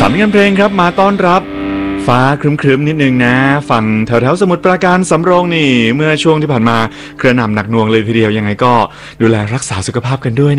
3งานเพลงครับมาต้อนรับฟ้าครึ้มๆนิดนึงนะฝั่งแถวๆสมุทรปราการสำโรงนี่เมื่อช่วงที่ผ่านมากระหน่ำหนักหน่วงเลยทีเดียวยังไงก็ดูแลรักษาสุขภาพกันด้วย